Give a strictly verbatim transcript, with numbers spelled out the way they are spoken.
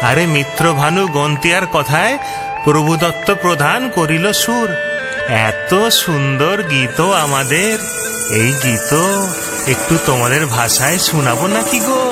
আরে মিত্রভানু গন্তিয়ার কথায় প্রভুদত্ত প্রধান করিল সুর। এত সুন্দর গীত আমাদের, এই গীত একটু তোমাদের ভাষায় শোনাবো নাকি গো?